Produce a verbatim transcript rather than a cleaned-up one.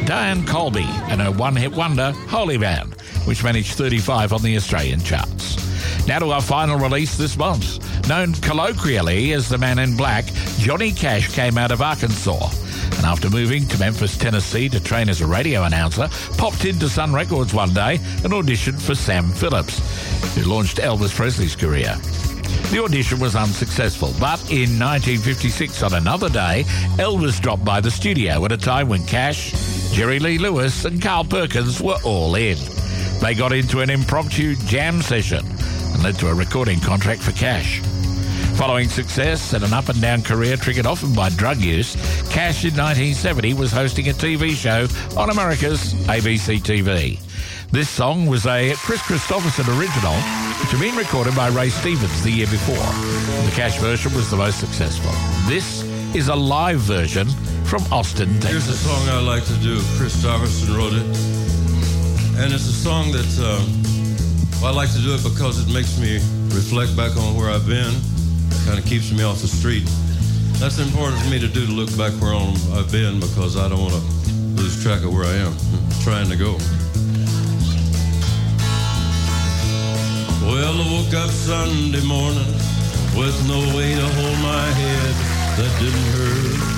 Diane Colby and her one-hit wonder, Holy Man, which managed thirty-five on the Australian charts. Now to our final release this month. Known colloquially as the Man in Black, Johnny Cash came out of Arkansas, and after moving to Memphis, Tennessee to train as a radio announcer, popped into Sun Records one day and auditioned for Sam Phillips, who launched Elvis Presley's career. The audition was unsuccessful, but in nineteen fifty-six, on another day, Elvis dropped by the studio at a time when Cash, Jerry Lee Lewis and Carl Perkins were all in. They got into an impromptu jam session and led to a recording contract for Cash. Following success and an up-and-down career triggered often by drug use, Cash in nineteen seventy was hosting a T V show on America's A B C T V. This song was a Chris Christopherson original, which had been recorded by Ray Stevens the year before. The Cash version was the most successful. This is a live version from Austin, Texas. Here's a song I like to do. Christopherson wrote it. And it's a song that uh, well, I like to do it because it makes me reflect back on where I've been. It kind of keeps me off the street. That's important for me to do, to look back where I've been, because I don't want to lose track of where I am trying to go. Well, I woke up Sunday morning with no way to hold my head that didn't hurt.